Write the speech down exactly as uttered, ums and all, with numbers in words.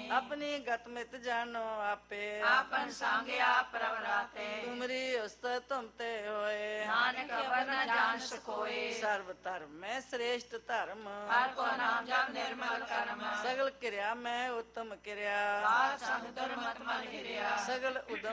अपनी गत मित जानो आपे आपन संग आप प्रवराते तुमरी उस्तत तुम ते होए नानक अवर न जान सकोए सर्व धर्म में श्रेष्ठ धर्म हर को नाम जप निर्मल कर्म सगल क्रिया में उत्तम क्रिया साध संग दुर्मत मल हिरिया सगल उदम